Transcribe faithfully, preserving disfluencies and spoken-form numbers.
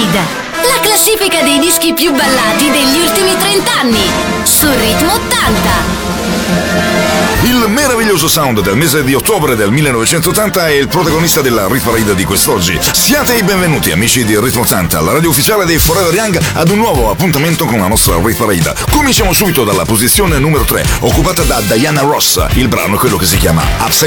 Parade, la classifica dei dischi più ballati degli ultimi trent'anni su Ritmo ottanta. Il meraviglioso sound del mese di ottobre del millenovecentottanta è il protagonista della Rit Parade di quest'oggi. Siate i benvenuti, amici di Ritmo ottanta, la radio ufficiale dei Forever Young, ad un nuovo appuntamento con la nostra Rit Parade. Cominciamo subito dalla posizione numero tre, occupata da Diana Ross. Il brano è quello che si chiama Upside